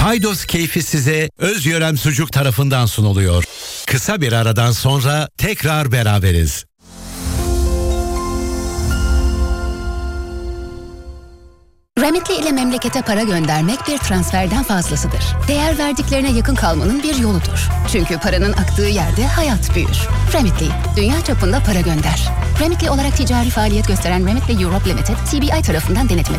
Paydos keyfi size Özyörem Sucuk tarafından sunuluyor. Kısa bir aradan sonra tekrar beraberiz. Remitly ile memlekete para göndermek bir transferden fazlasıdır. Değer verdiklerine yakın kalmanın bir yoludur. Çünkü paranın aktığı yerde hayat büyür. Remitly, dünya çapında para gönder. Remitly olarak ticari faaliyet gösteren Remitly Europe Limited, CBI tarafından denetim